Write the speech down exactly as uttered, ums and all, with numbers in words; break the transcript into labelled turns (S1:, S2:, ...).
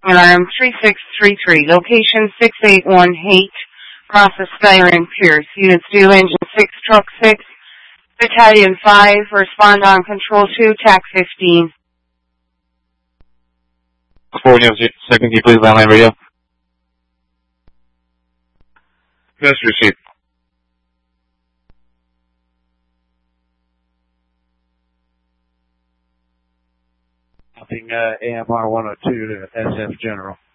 S1: Alarm three six three three, location six eight one eight, process Styron Pierce, Unit Steel Engine six, Truck six, Battalion five, respond on Control two, T A C fifteen.
S2: four, second, can you please landline radio?
S3: Yes, received.
S4: Nothing, uh, A M R one oh two to S F General.